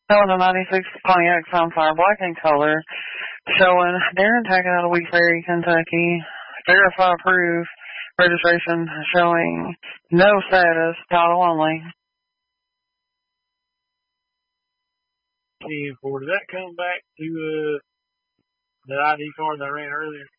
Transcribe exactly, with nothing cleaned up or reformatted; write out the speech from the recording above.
Showing a ninety-six Pontiac Sunfire, black in color. Showing Darren taken out of Week Ferry, Kentucky. Verify proof. Registration showing no status, title only. ten four. Did that come back to uh, the I D card that I ran earlier?